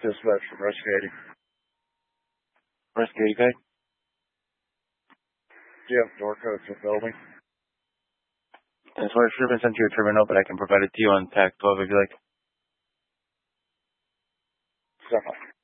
Dispatch from Rescue 80. Rescue 80, okay? Do you have door codes for the building? As far as should have been sent to your terminal, but I can provide it to you on TAC 12 if you like. Definitely.